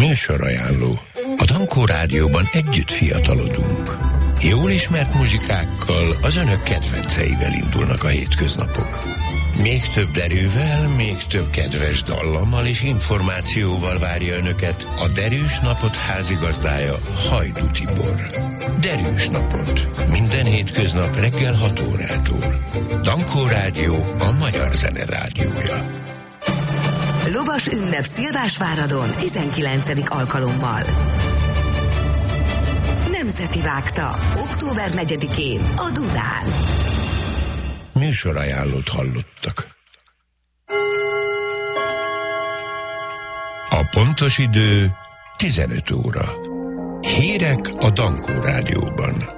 Műsorajánló. A Dankó Rádióban együtt fiatalodunk. Jól ismert muzsikákkal, az önök kedvenceivel indulnak a hétköznapok. Még több derűvel, még több kedves dallammal és információval várja önöket a Derűs Napot házigazdája, Hajdú Tibor. Derűs Napot. Minden hétköznap reggel 6 órától. Dankó Rádió, a magyar zene rádiója. Lovas ünnep Szilvásváradon 19. alkalommal. Nemzeti Vágta, október 4-én a Dunán. Műsorajánlót hallottak. A pontos idő 15 óra. Hírek a Dankó Rádióban.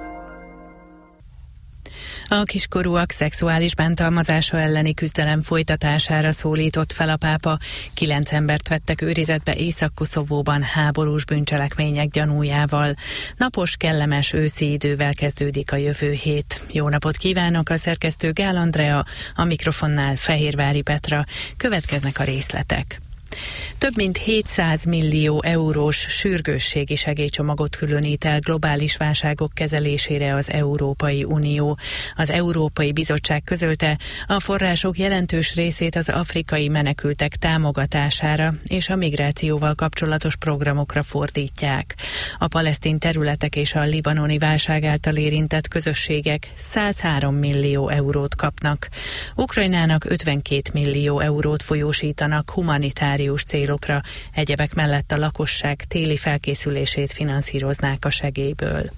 A kiskorúak szexuális bántalmazása elleni küzdelem folytatására szólított fel a pápa. 9 embert vettek őrizetbe Észak-Koszovóban háborús bűncselekmények gyanújával. Napos, kellemes őszi idővel kezdődik a jövő hét. Jó napot kívánok, a szerkesztő Gál Andrea, a mikrofonnál Fehérvári Petra. Következnek a részletek. Több mint 700 millió eurós sürgősségi segélycsomagot különít el globális válságok kezelésére az Európai Unió. Az Európai Bizottság közölte, a források jelentős részét az afrikai menekültek támogatására és a migrációval kapcsolatos programokra fordítják. A palesztin területek és a libanoni válság által érintett közösségek 103 millió eurót kapnak. Ukrajnának 52 millió eurót folyósítanak humanitárius célokra, egyebek mellett a lakosság téli felkészülését finanszíroznák a segélyből.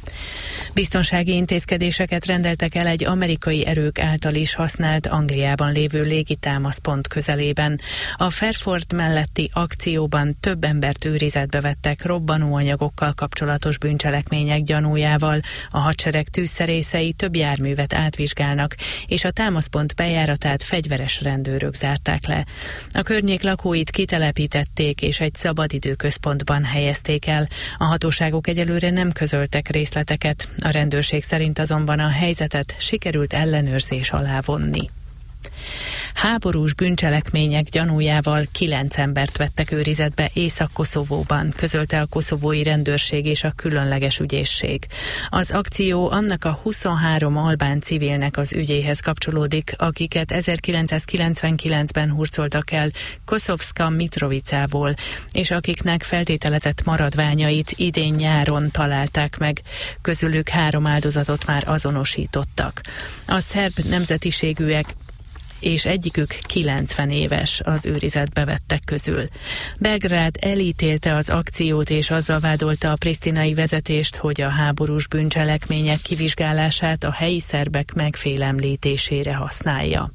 Biztonsági intézkedéseket rendeltek el egy amerikai erők által is használt Angliában lévő légitámaszpont közelében. A Fairford melletti akcióban több embert őrizetbe vettek robbanóanyagokkal kapcsolatos bűncselekmények gyanújával. A hadsereg tűzszerészei több járművet átvizsgálnak, és a támaszpont bejáratát fegyveres rendőrök zárták le. A környék lakóit kitelepítették, és egy szabadidőközpontban helyezték el. A hatóságok egyelőre nem közöltek részleteket. A rendőrség szerint azonban a helyzetet sikerült ellenőrzés alá vonni. Háborús bűncselekmények gyanújával 9 embert vettek őrizetbe Észak-Koszovóban, közölte a koszovói rendőrség és a különleges ügyészség. Az akció annak a 23 albán civilnek az ügyéhez kapcsolódik, akiket 1999-ben hurcoltak el Koszovska Mitrovicából, és akiknek feltételezett maradványait idén nyáron találták meg. Közülük 3 áldozatot már azonosítottak. A szerb nemzetiségűek és egyikük 90 éves az őrizetbe vettek közül. Belgrád elítélte az akciót, és azzal vádolta a prisztinai vezetést, hogy a háborús bűncselekmények kivizsgálását a helyi szerbek megfélemlítésére használja.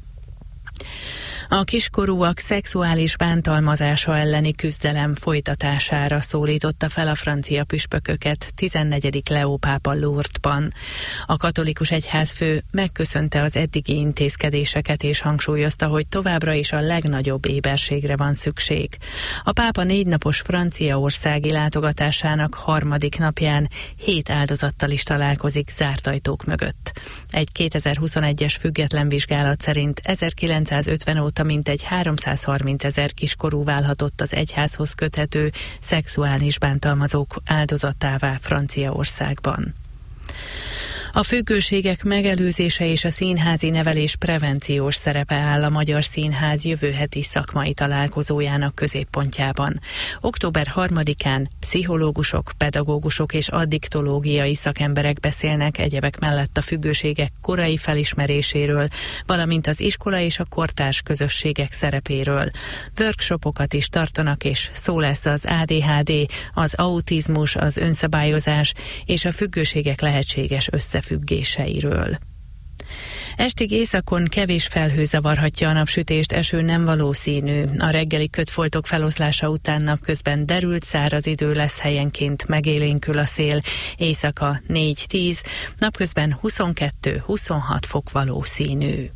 A kiskorúak szexuális bántalmazása elleni küzdelem folytatására szólította fel a francia püspököket 14. Leó pápa Lourdesban. A katolikus egyházfő megköszönte az eddigi intézkedéseket és hangsúlyozta, hogy továbbra is a legnagyobb éberségre van szükség. A pápa 4 napos franciaországi látogatásának 3. napján 7 áldozattal is találkozik zárt ajtók mögött. Egy 2021-es független vizsgálat szerint 1950 óta mintegy 330 000 kiskorú válhatott az egyházhoz köthető szexuális bántalmazók áldozatává Franciaországban. A függőségek megelőzése és a színházi nevelés prevenciós szerepe áll a Magyar Színház jövő heti szakmai találkozójának középpontjában. Október 3-án pszichológusok, pedagógusok és addiktológiai szakemberek beszélnek egyebek mellett a függőségek korai felismeréséről, valamint az iskola és a kortárs közösségek szerepéről. Workshopokat is tartanak, és szó lesz az ADHD, az autizmus, az önszabályozás és a függőségek lehetséges összefüggéseiről. Estig északon kevés felhő zavarhatja a napsütést, eső nem valószínű. A reggeli kötfoltok feloszlása után napközben derült, száraz idő lesz, helyenként megélénkül a szél. Éjszaka 4-10, napközben 22-26 fok valószínű.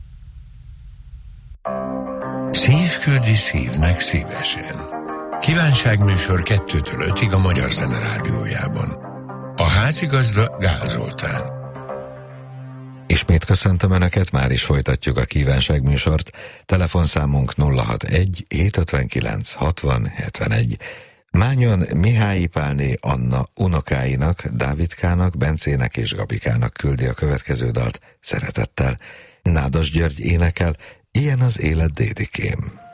Szív küldi szívnek szívesen. Kívánságműsor 2-től 5-ig a Magyar Zene Rádiójában. A házigazda Gál Zoltán. Ismét köszöntöm Önöket, már is folytatjuk a kívánságműsort. Telefonszámunk 061 759 60 71. Mányon Mihályi Pálné Anna unokáinak, Dávidkának, Bencének és Gabikának küldi a következő dalt szeretettel. Nádas György énekel, Ilyen az élet, dédikém.